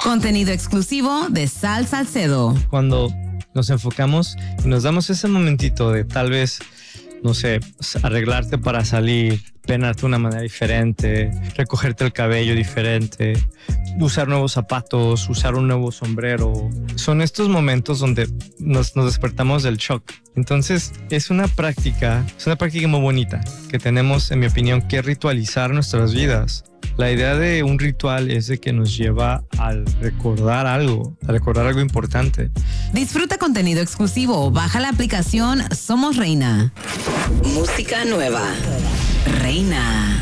Contenido exclusivo de Sal Salcedo. Cuando nos enfocamos y nos damos ese momentito de tal vez, no sé, arreglarte para salir, peinarte de una manera diferente, recogerte el cabello diferente, usar nuevos zapatos, usar un nuevo sombrero. Son estos momentos donde nos despertamos del shock. Entonces es una práctica muy bonita que tenemos, en mi opinión, que ritualizar nuestras vidas. La idea de un ritual es de que nos lleva a recordar algo importante. Disfruta contenido exclusivo. Baja la aplicación Somos Reina. Música nueva. Reina.